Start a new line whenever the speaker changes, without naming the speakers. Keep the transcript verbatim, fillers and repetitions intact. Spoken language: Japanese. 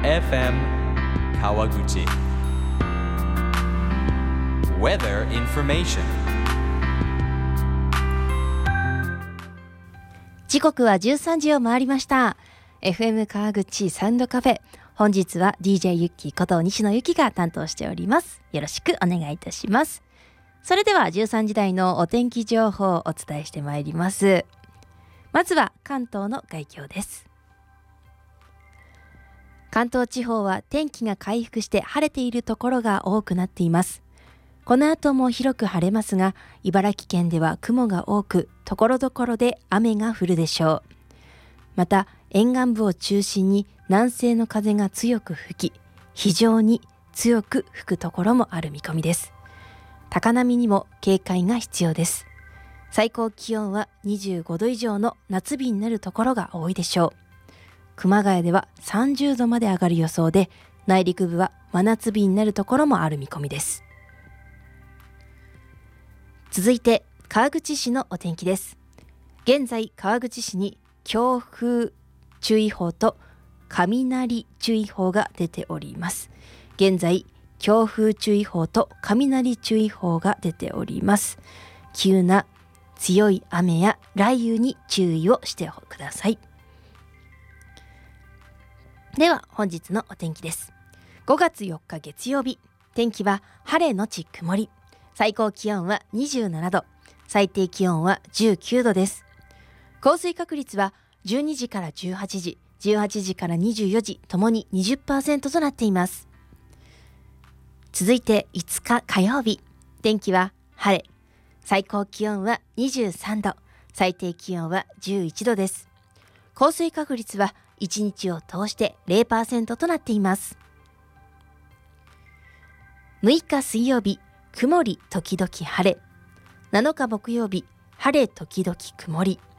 エフエム 川口 Weather Information。
時刻はじゅうさんじを回りました。 エフエム 川口サウンドカフェ、本日は ディージェー ゆっきーこと西野ゆきが担当しております。よろしくお願いいたします。それではじゅうさんじ台のお天気情報をお伝えしてまいります。まずは関東の概況です。関東地方は天気が回復して晴れているところが多くなっています。この後も広く晴れますが、茨城県では雲が多く、ところどころで雨が降るでしょう。また沿岸部を中心に南西の風が強く吹き、非常に強く吹くところもある見込みです。高波にも警戒が必要です。最高気温はにじゅうごど以上の夏日になるところが多いでしょう。熊谷ではさんじゅうどまで上がる予想で、内陸部は真夏日になるところもある見込みです。続いて川口市のお天気です。現在川口市に強風注意報と雷注意報が出ております。現在強風注意報と雷注意報が出ております。急な強い雨や雷雨に注意をしてください。では本日のお天気です。ごがつよっか月曜日、天気は晴れのち曇り、最高気温はにじゅうななど、最低気温はじゅうきゅうどです。降水確率はじゅうにじからじゅうはちじ、じゅうはちじからにじゅうよじともに にじゅっパーセント となっています。続いていつか火曜日、天気は晴れ、最高気温はにじゅうさんど、最低気温はじゅういちどです。降水確率はいちにちを通して ゼロパーセント となっています。むいか水曜日、曇り時々晴れ。なのか木曜日、晴れ時々曇り。